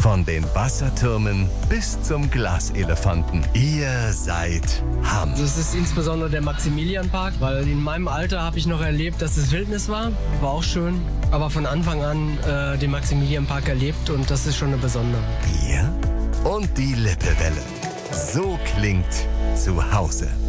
Von den Wassertürmen bis zum Glaselefanten. Ihr seid Hamm. Das ist insbesondere der Maximilianpark, weil in meinem Alter habe ich noch erlebt, dass es Wildnis war. War auch schön. Aber von Anfang an den Maximilianpark erlebt und das ist schon eine besondere. Bier und die Lippewelle. So klingt zu Hause.